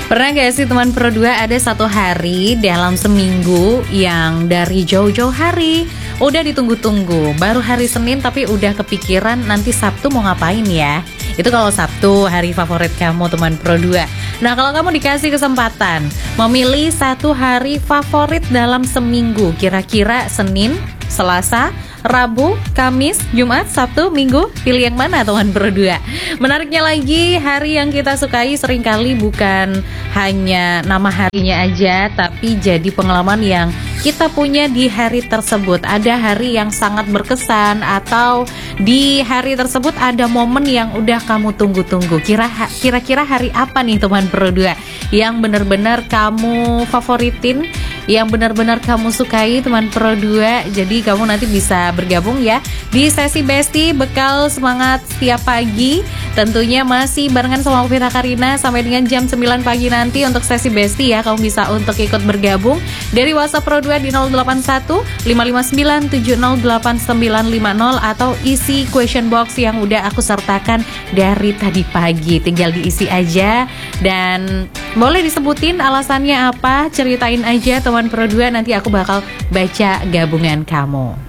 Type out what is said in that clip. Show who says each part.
Speaker 1: Pernah gak sih teman Pro 2 ada satu hari dalam seminggu yang dari jauh-jauh hari udah ditunggu-tunggu, baru hari Senin tapi udah kepikiran nanti Sabtu mau ngapain ya? Itu kalau Sabtu hari favorit kamu teman Pro 2. Nah, kalau kamu dikasih kesempatan memilih satu hari favorit dalam seminggu, kira-kira Senin, Selasa, Rabu, Kamis, Jumat, Sabtu, Minggu, pilih yang mana teman Pro 2? Menariknya lagi, hari yang kita sukai seringkali bukan hanya nama harinya aja, tapi jadi pengalaman yang kita punya di hari tersebut. Ada hari yang sangat berkesan, atau di hari tersebut ada momen yang udah kamu tunggu-tunggu. Kira-kira hari apa nih teman Pro 2 yang benar-benar kamu favoritin, yang benar-benar kamu sukai teman Pro 2? Jadi kamu nanti bisa bergabung ya di sesi Besti Bekal Semangat Setiap Pagi. Tentunya masih barengan sama Vita Karina sampai dengan jam 9 pagi nanti untuk sesi Besti ya. Kamu bisa untuk ikut bergabung dari WhatsApp Pro 2 di 081 559 708950 atau isi question box yang udah aku sertakan dari tadi pagi. Tinggal diisi aja dan boleh disebutin alasannya apa, ceritain aja teman Pro 2, nanti aku bakal baca gabungan kamu.